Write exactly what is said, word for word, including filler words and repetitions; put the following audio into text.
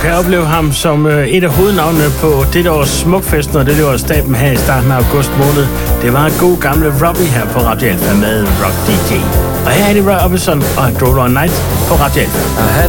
kan opleve ham som øh, et af hovednavnene på dette års Smukfesten, og det var staben her i starten af august måned. Det var en god gamle Robbie her på Radio Alfa med Rock D J. Og her er det Roy Orbison og Roll All Night på Radio Alfa.